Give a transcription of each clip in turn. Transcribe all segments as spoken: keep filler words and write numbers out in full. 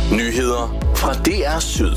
Nyheder fra D R Syd.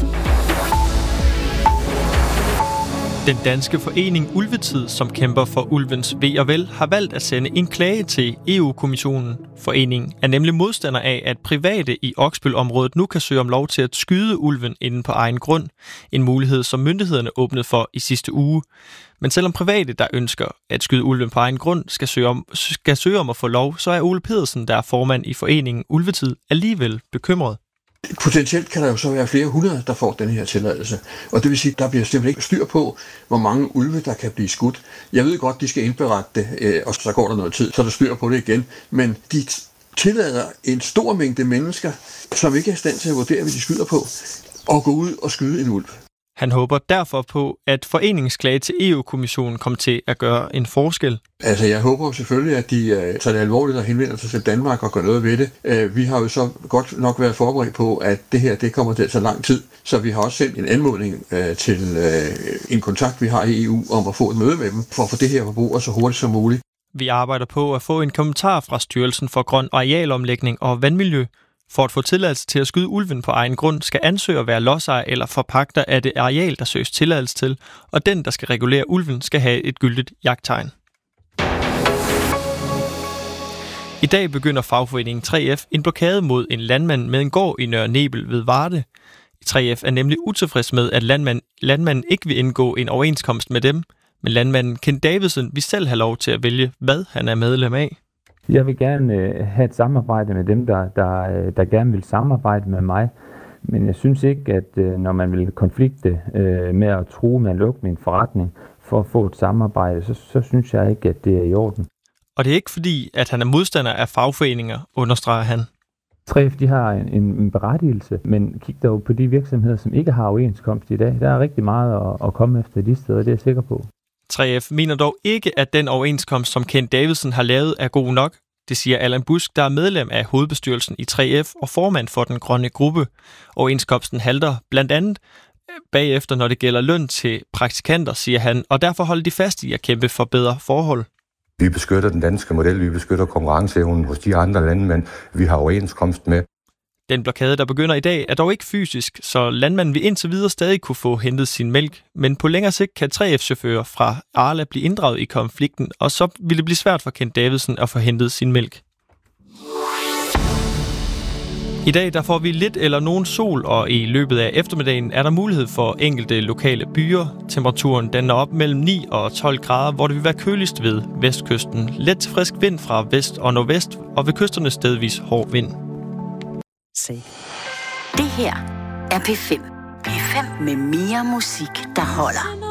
Den danske forening Ulvetid, som kæmper for ulvens ve og vel, har valgt at sende en klage til E U-kommissionen. Foreningen er nemlig modstander af, at private i Oksbøl-området nu kan søge om lov til at skyde ulven inden på egen grund. En mulighed, som myndighederne åbnede for i sidste uge. Men selvom private, der ønsker at skyde ulven på egen grund, skal søge om, skal søge om at få lov, så er Ole Pedersen, der er formand i foreningen Ulvetid, alligevel bekymret. Potentielt kan der jo så være flere hundrede, der får den her tilladelse. Og det vil sige, at der bliver simpelthen ikke styr på, hvor mange ulve, der kan blive skudt. Jeg ved godt, de skal indberette det, og så går der noget tid, så er der styr på det igen. Men de tillader en stor mængde mennesker, som ikke er i stand til at vurdere, hvad de skyder på, og gå ud og skyde en ulv. Han håber derfor på, at foreningens klage til E U-kommissionen kommer til at gøre en forskel. Altså, jeg håber selvfølgelig, at de uh, tager det alvorligt og henvender sig til Danmark og gør noget ved det. Uh, vi har jo så godt nok været forberedt på, at det her det kommer til at tage lang tid, så vi har også sendt en anmodning uh, til uh, en kontakt, vi har i E U, om at få et møde med dem, for at få det her på bordet så hurtigt som muligt. Vi arbejder på at få en kommentar fra Styrelsen for Grøn Arealomlægning og Vandmiljø. For at få tilladelse til at skyde ulven på egen grund, skal ansøger være lodsejer eller forpagter af det areal, der søges tilladelse til, og den, der skal regulere ulven, skal have et gyldigt jagttegn. I dag begynder fagforeningen tre F en blokade mod en landmand med en gård i Nørre Nebel ved Varde. tre F er nemlig utilfreds med, at landmand, landmanden ikke vil indgå en overenskomst med dem, men landmanden Kent Davidsen vil selv have lov til at vælge, hvad han er medlem af. Jeg vil gerne øh, have et samarbejde med dem, der, der, der gerne vil samarbejde med mig. Men jeg synes ikke, at øh, når man vil konflikte øh, med at true med at lukke min forretning for at få et samarbejde, så, så synes jeg ikke, at det er i orden. Og det er ikke fordi, at han er modstander af fagforeninger, understreger han. tre F de har en, en berettigelse, men kig dog på de virksomheder, som ikke har overenskomst i dag. Der er rigtig meget at, at komme efter de steder, det er jeg sikker på. tre F mener dog ikke, at den overenskomst, som Kent Davidsen har lavet, er god nok. Det siger Allan Busk, der er medlem af hovedbestyrelsen i tre F og formand for den grønne gruppe. Overenskomsten halter blandt andet bagefter, når det gælder løn til praktikanter, siger han, og derfor holder de fast i at kæmpe for bedre forhold. Vi beskytter den danske model, vi beskytter konkurrenceevnen hos de andre lande, men vi har overenskomst med. Den blokade, der begynder i dag, er dog ikke fysisk, så landmanden vil indtil videre stadig kunne få hentet sin mælk. Men på længere sigt kan tre F-chauffører fra Arla blive inddraget i konflikten, og så vil det blive svært for Kent Davidsen at få hentet sin mælk. I dag der får vi lidt eller nogen sol, og i løbet af eftermiddagen er der mulighed for enkelte lokale byer. Temperaturen den er op mellem ni og tolv grader, hvor det vil være køligst ved vestkysten. Let til frisk vind fra vest og nordvest, og ved kysterne stedvis hård vind. Det her er P fem. P fem med mere musik, der holder.